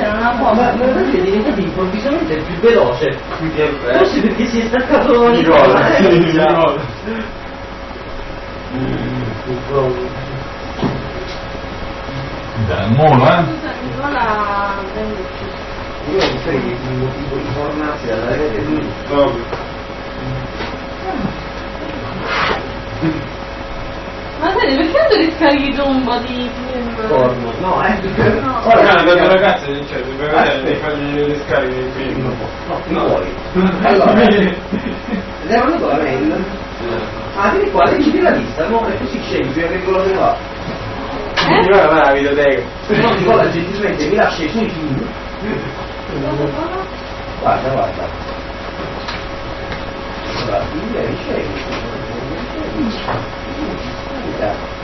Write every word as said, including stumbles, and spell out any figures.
c'era una Ma cosa. ma è diventato improvvisamente il più veloce. Quindi è Forse perché si è staccato ogni Nicola, cosa. Nicola. Dai, molo, eh? Scusa, Nicola Bellucci. Io non so che il motivo di tornarsi dalla rete lui. Ma sai, perché non ti riscarichi tu un po' di film? Torno. No, eh. No. Ora no, le ragazze, cioè, deve vedere di fargli le scariche dei film. No, non vuoi. Allora, le è venuto la mail. Ah, vieni qua, leggi la lista, no? E così scegli prima che quello che va. Eh? Di là la videoteca. No, Nicola gentilmente mi lascia i suoi film. Guarda, guarda. Allora, io scegli. Guarda.